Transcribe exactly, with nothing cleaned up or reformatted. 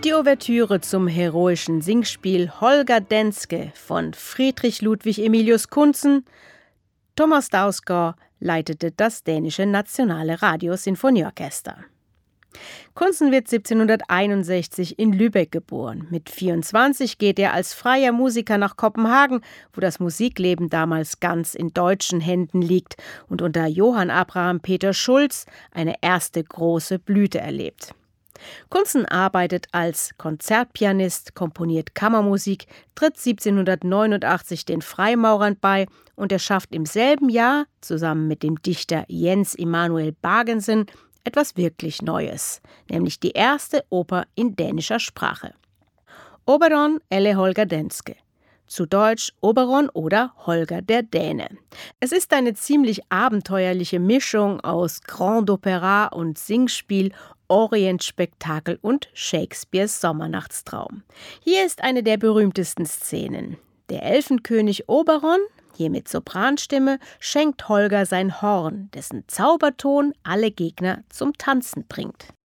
Die Ouvertüre zum heroischen Singspiel Holger Danske von Friedrich Ludwig Emilius Kuntzen. Thomas Dausgaard leitete das dänische Nationale Radiosinfonieorchester. Kuntzen wird siebzehnhunderteinundsechzig in Lübeck geboren. Mit vierundzwanzig geht er als freier Musiker nach Kopenhagen, wo das Musikleben damals ganz in deutschen Händen liegt und unter Johann Abraham Peter Schulz eine erste große Blüte erlebt. Kuntzen arbeitet als Konzertpianist, komponiert Kammermusik, tritt siebzehnhundertneunundachtzig den Freimaurern bei und er schafft im selben Jahr, zusammen mit dem Dichter Jens Emanuel Bagensen, etwas wirklich Neues, nämlich die erste Oper in dänischer Sprache. Oberon eller Holger Danske, zu Deutsch Oberon oder Holger der Däne. Es ist eine ziemlich abenteuerliche Mischung aus Grand Opera und Singspiel, Orientspektakel und Shakespeares Sommernachtstraum. Hier ist eine der berühmtesten Szenen. Der Elfenkönig Oberon, hier mit Sopranstimme, schenkt Holger sein Horn, dessen Zauberton alle Gegner zum Tanzen bringt.